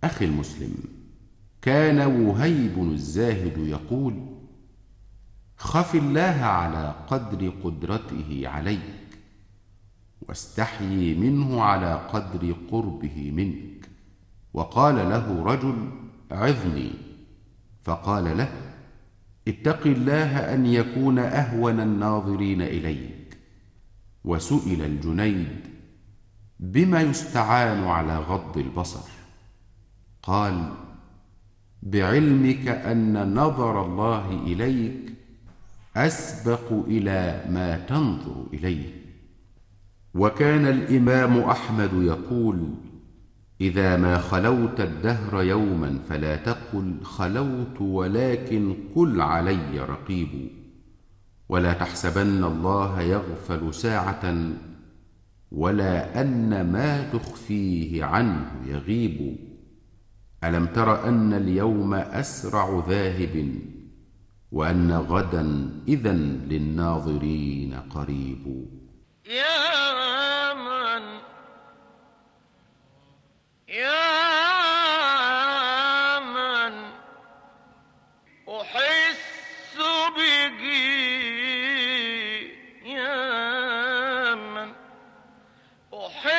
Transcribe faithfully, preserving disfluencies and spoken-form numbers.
أخي المسلم، كان وهيب الزاهد يقول: خف الله على قدر قدرته عليك، واستحيي منه على قدر قربه منك. وقال له رجل: عظني. فقال له: اتق الله أن يكون أهون الناظرين إليك. وسئل الجنيد: بما يستعان على غض البصر؟ قال: بعلمك أن نظر الله إليك أسبق إلى ما تنظر إليه. وكان الإمام أحمد يقول: إذا ما خلوت الدهر يوما فلا تقل خلوت، ولكن قل علي رقيب. ولا تحسبن الله يغفل ساعة، ولا أن ما تخفيه عنه يغيب. ألم تر أن اليوم أسرع ذاهب، وأن غدا إذن للناظرين قريب. يا من يا من أحس به، يا من أحس